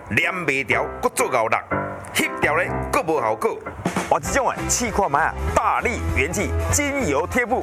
黏袂牢，搁做咬力，翕掉咧搁无效果。 哇，这种试看卖啊，大力元气精油贴布，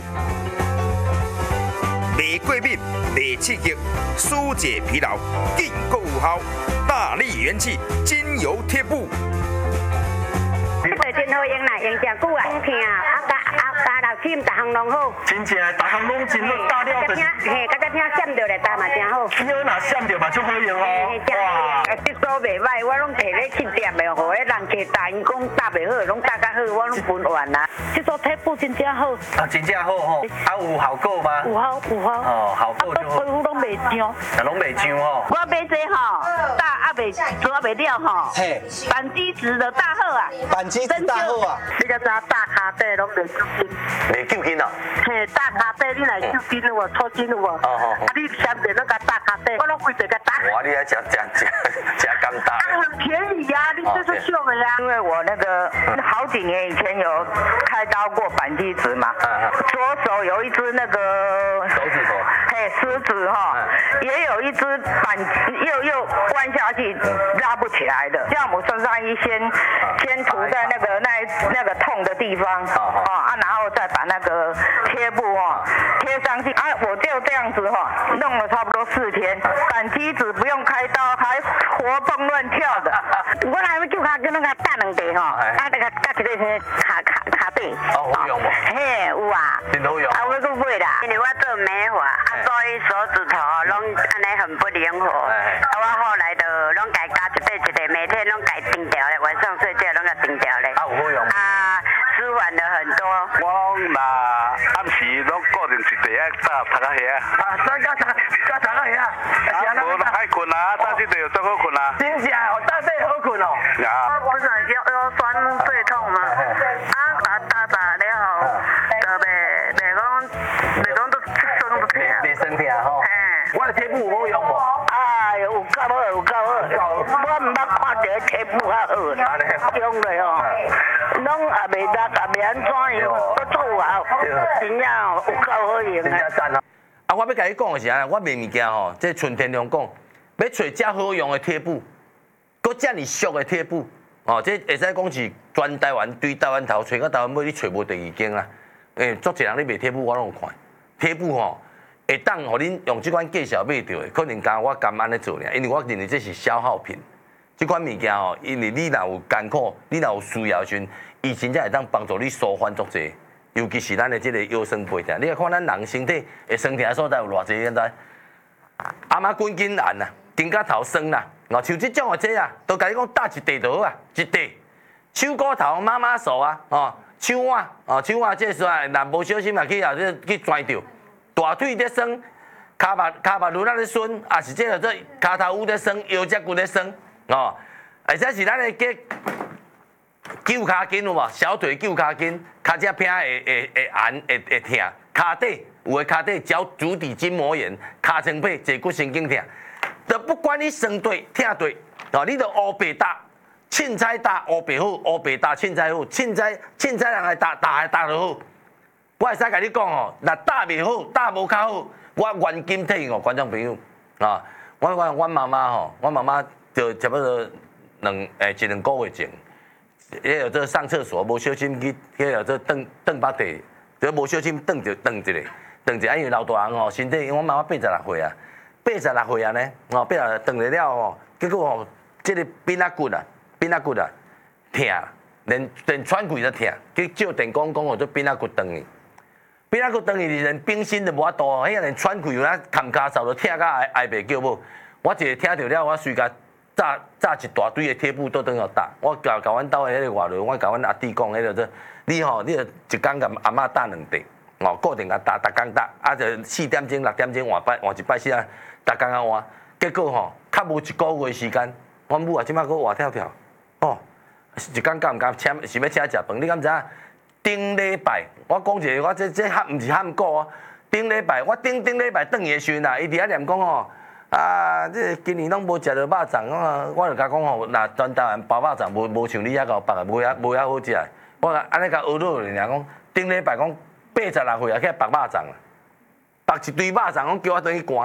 袂过敏，袂刺激，疏解疲劳，更够有效。大力元气精油贴布。 这个真好用啦，用真久啊，痛加老心，逐项拢好。 真正的，逐项拢真好，大料就是。 嘿，刚才听闪着咧，但嘛真好。 有若闪着嘛，足好用哦。 哇，这所袂歹，我拢摕咧去店的，互迄人摕大，因讲搭袂好，拢搭较好，我拢分完啦。这所贴布真正好。 啊，真正好吼。啊，有效果吗？ 有效。 哦，效果就好。 皮肤拢袂痒。 啊，拢袂痒吼。 我买这吼，大袂做袂了吼。 嘿， 板机子的大好啊。 板机子大好啊。 你就知大卡底拢袂揪筋。 袂揪筋啊？ 嘿，大卡底你来揪筋有无？抽筋有无？啊，你相对那个大卡底，我拢规地个打。 哇，你还吃甘大。 啊，很便宜啊，你这是秀的呀。因为我那个好几年以前有开刀过板机子嘛，左手有一只那个手指头， 嘿，食指哈，也有一只板又弯下去拉不起来的。酵母酸酸一先涂在那个痛的地方，然后再把那个贴布贴上去啊，我就这样子弄了差不多4天，板机子不用开刀，还活蹦乱跳的。我来要叫他跟那个打两地那个搭一个卡底。 哦，好用无？ 嘿，有啊。 真好用。 啊，我去买啦，因为我做美发，所以手指头拢安尼很不灵活。我后来就拢改加一个，每天拢改定掉咧，晚上睡觉拢甲定掉咧。 啊，有好用。 啊，舒缓了很多。 我嘛暗时拢固定一地啊，搭读较遐。 啊，所以加读较遐。 啊，无爱困啊，搭一地就足好困啊。 真正哦，搭底好困哦。 啊。 不是腰酸背痛吗？打了后，就袂讲都酸不痛。 袂酸痛吼。我的贴布有好用无？ 哎呦，有够好，我毋捌看到贴布较好，用的拢也袂落，也袂安怎样，都做好，真正有够好用真正赞哦。 啊，我要甲你讲的是啊，我卖物件吼，即纯天良讲，要找遮好用的贴布，搁遮尔俗的贴布，这会使讲是全台湾对台湾头找到台湾尾，你找无第二间啦。足侪人咧卖贴布，我拢有看，贴布会当互恁用即款价钱买到的，可能加我甘安尼做尔，因为我认为这是消耗品。即款物件因为你若有艰苦，你若有需要的时阵，伊真正会当帮助你舒缓足济。尤其是咱的这个腰酸背痛，你来看咱人身体会酸痛的所在有偌济现在？阿妈滚筋烂啊，筋甲头酸啦，像即种的这啊，都甲你讲搭一地头啊，一地手骨头妈妈手啊，手腕这时阵若无小心嘛去去拽着。大腿在酸，骹目轮仔在酸，也是这个做骹头骨在酸，腰脊骨在酸，或者是咱的脚骹筋有无？小腿脚骹筋，骹只偏会寒会痛，骹底有的骹底脚足底筋膜炎，骹前背坐骨神经痛，就不管你酸对痛对，你就乌白搭，凊彩搭乌白好，乌白搭凊彩好，凊彩人来搭就好。我会使甲你讲若搭袂好，搭无较好，我原金体观众朋友我妈妈我妈妈就差不多一两个月前，迄个做上厕所无小心去，迄个做蹬把地，就无小心蹬一个，因为老大人身体，因为我妈妈86岁啊，86岁啊呢，86蹬得了结果这个髌仔骨啊痛，连喘气都痛，去照电讲做髌仔骨断去。髌仔骨断去，连冰心都无法度，迄个连喘气有那扛骹手都痛甲挨袂叫无。我一个听着了，我随甲炸一大堆的贴布倒转互搭。我甲阮兜的迄个外劳，我甲阮阿弟讲，迄个说你就一工甲阿嬷搭2地，固定甲搭，逐工搭，就4点钟6点钟换一摆时啊，逐工啊换。结果较无1个月时间，阮母啊即摆搁活跳跳，一工敢毋敢请，是要请食饭？你敢知影？顶礼拜，我讲一个，我这毋是喊过顶礼拜，我顶礼拜转去的时阵啊，伊伫遐念讲这今年拢无食到肉粽，我就甲讲若全台湾包肉粽无像你遐够包，无遐好食。我安尼甲学落去，讲顶礼拜讲86岁啊，去包肉粽啊，包一堆肉粽，讲叫我转去赶。